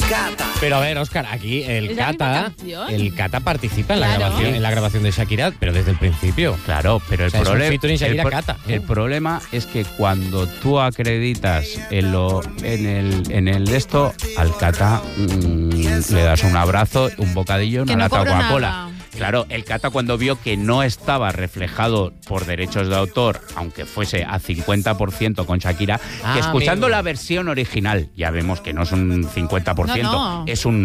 Cata. Pero a ver, Óscar, aquí el Cata participa en, Claro. la grabación de Shakira, pero desde el principio. Claro, pero O sea, es un featuring Shakira Cata, ¿no? el problema es que cuando tú acreditas en el esto, al Cata le das un abrazo, un bocadillo, Que una no lata de cobro Coca-Cola. nada. Claro, el Cata cuando vio que no estaba reflejado por derechos de autor, aunque fuese a 50% con Shakira, que escuchando amigo. la versión original, ya vemos que no es un 50%, No, es un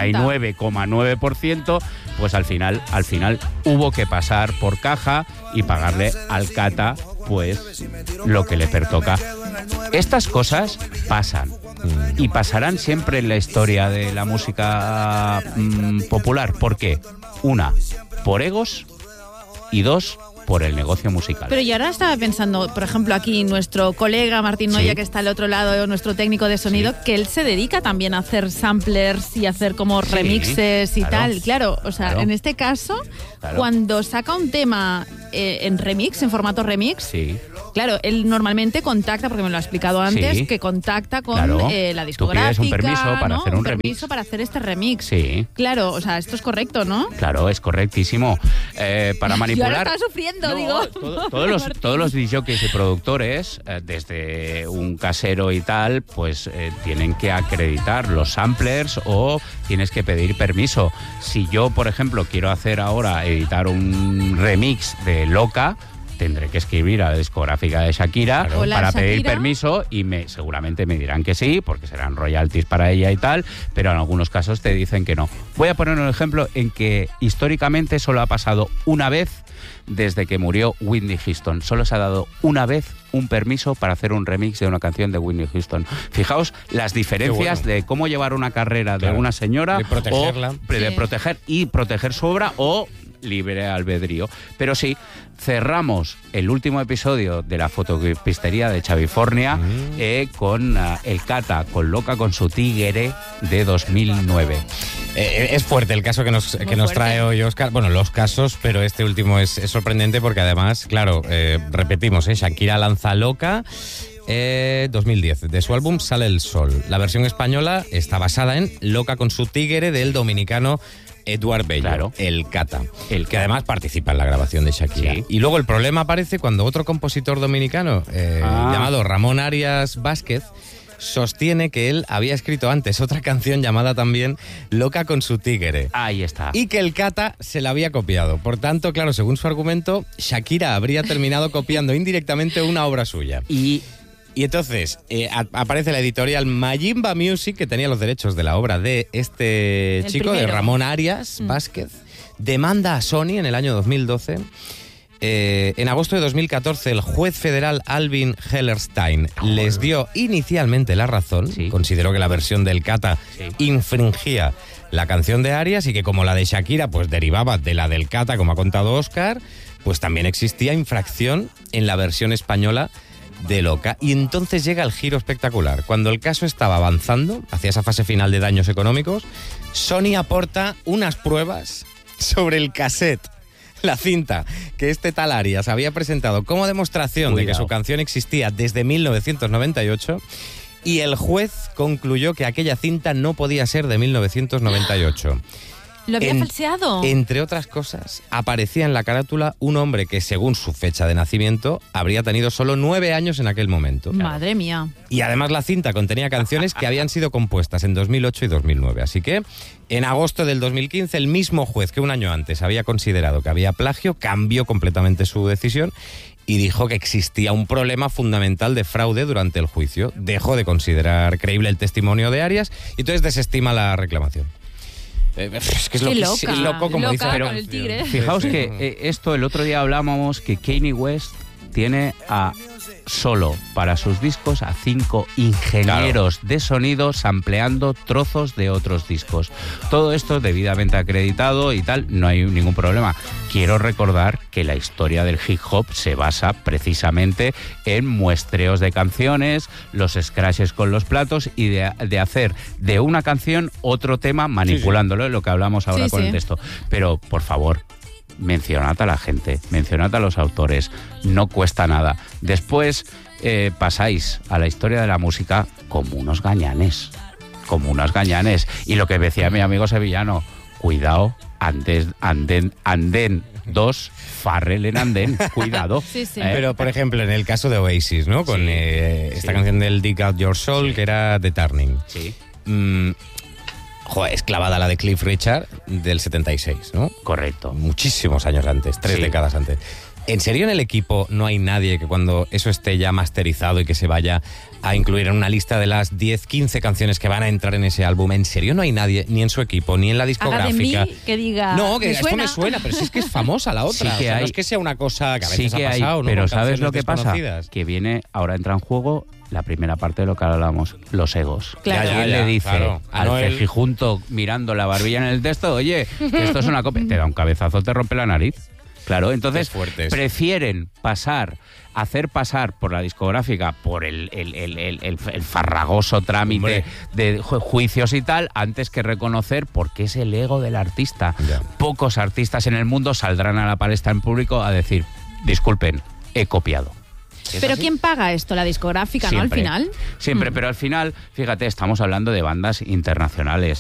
99,9%, pues al final hubo que pasar por caja y pagarle al Cata pues lo que le pertoca. Estas cosas pasan y pasarán siempre en la historia de la música popular. ¿Por qué? Una, por egos, y dos, por el negocio musical. Pero yo ahora estaba pensando, por ejemplo, aquí nuestro colega Martín Noya, Sí. que está al otro lado, nuestro técnico de sonido, Sí. que él se dedica también a hacer samplers y a hacer como Sí, remixes y claro. tal. Claro, o sea, Claro. en este caso, Claro. cuando saca un tema en remix, en formato remix, Sí. claro, él normalmente contacta, porque me lo ha explicado antes, Sí. que contacta con Claro. la Tú discográfica. pides un permiso para ¿no? hacer un permiso remix. para hacer este remix. Sí. Claro, o sea, esto es correcto, ¿no? Claro, es correctísimo. Para Yo manipular... ahora estaba sufriendo, No, digo. todos los DJs y productores, desde un casero y tal, pues tienen que acreditar los samplers o tienes que pedir permiso. Si yo, por ejemplo, quiero editar un remix de Loca, tendré que escribir a la discográfica de Shakira Hola, para pedir Shakira. permiso y seguramente me dirán que sí, porque serán royalties para ella y tal, pero en algunos casos te dicen que no. Voy a poner un ejemplo en que históricamente solo ha pasado una vez desde que murió Whitney Houston. Solo se ha dado una vez un permiso para hacer un remix de una canción de Whitney Houston. Fijaos las diferencias de cómo llevar una carrera Claro. de una señora, De protegerla. de Sí. proteger su obra o libre albedrío. Pero sí, cerramos el último episodio de la fotopistería de Chavifornia con el Cata, con Loca con su tigre de 2009. Es fuerte el caso que nos fuerte. trae hoy Óscar. Bueno, los casos, pero este último es sorprendente porque además, claro, repetimos, Shakira lanza Loca 2010. De su álbum Sale el Sol. La versión española está basada en Loca con su tigre del dominicano Eduard Bello, Claro. el Cata, El que además participa en la grabación de Shakira. Sí. Y luego el problema aparece cuando otro compositor dominicano llamado Ramón Arias Vázquez sostiene que él había escrito antes otra canción llamada también Loca con su tigre. Ahí está. Y que el Cata se la había copiado. Por tanto, claro, según su argumento, Shakira habría terminado copiando indirectamente una obra suya. Y entonces aparece la editorial Mayimba Music, que tenía los derechos de la obra de este El chico, primero. de Ramón Arias Vázquez, demanda a Sony en el año 2012. En agosto de 2014, el juez federal Alvin Hellerstein les dio inicialmente la razón. Sí. Consideró que la versión del Cata infringía la canción de Arias y que como la de Shakira pues derivaba de la del Cata, como ha contado Óscar, pues también existía infracción en la versión española de Loca. Y entonces llega el giro espectacular. Cuando el caso estaba avanzando hacia esa fase final de daños económicos, Sony aporta unas pruebas sobre el cassette, la cinta que este tal Arias había presentado como demostración de que Cuidado. su canción existía desde 1998, y el juez concluyó que aquella cinta no podía ser de 1998. ¿Lo había falseado? Entre otras cosas, aparecía en la carátula un hombre que, según su fecha de nacimiento, habría tenido solo 9 años en aquel momento. Madre mía. Y además la cinta contenía canciones que habían sido compuestas en 2008 y 2009. Así que, en agosto del 2015, el mismo juez que un año antes había considerado que había plagio cambió completamente su decisión y dijo que existía un problema fundamental de fraude durante el juicio. Dejó de considerar creíble el testimonio de Arias y entonces desestima la reclamación. Es que es, Qué es loca, loco, como loca dice con la el canción. tigre. Fijaos Sí, sí. que esto el otro día hablábamos que Kanye West tiene solo para sus discos a 5 ingenieros de sonido sampleando trozos de otros discos. Todo esto debidamente acreditado y tal, no hay ningún problema. Quiero recordar que la historia del hip hop se basa precisamente en muestreos de canciones, los scratches con los platos y de hacer de una canción otro tema manipulándolo, lo que hablamos ahora Sí, con sí. el texto. Pero, por favor, mencionad a la gente, mencionad a los autores, no cuesta nada. Después pasáis a la historia de la música como unos gañanes. como unos gañanes. Y lo que decía mi amigo sevillano, cuidado, Andén 2, Farrell en Andén, cuidado. Sí, sí. Pero, por ejemplo, en el caso de Oasis, ¿no? Con esta canción del Dig Out Your Soul, que era The Turning. Sí. Joder, es clavada la de Cliff Richard del 76, ¿no? Correcto. Muchísimos años antes, 3 décadas antes. ¿En serio en el equipo no hay nadie que cuando eso esté ya masterizado y que se vaya a incluir en una lista de las 10, 15 canciones que van a entrar en ese álbum, en serio no hay nadie, ni en su equipo, ni en la discográfica? Haga de mí que diga, no, que me esto suena. me suena, pero sí es que es famosa la otra. Sí que hay. No es que sea una cosa que a veces Sí que ha pasado, hay, ¿no? pero Con ¿sabes lo canciones que pasa? desconocidas. Que viene, ahora entra en juego la primera parte de lo que hablamos, los egos. Claro. ¿Quién le dice al Noel cejijunto mirando la barbilla en el texto, oye, que esto es una copia? Te da un cabezazo, te rompe la nariz. Claro, entonces prefieren hacer pasar por la discográfica por el farragoso trámite de juicios y tal, antes que reconocer porque es el ego del artista. Ya. Pocos artistas en el mundo saldrán a la palestra en público a decir, disculpen, he copiado. ¿Pero quién paga esto? ¿La discográfica, Siempre, no? Al final. Siempre, pero al final, fíjate, estamos hablando de bandas internacionales.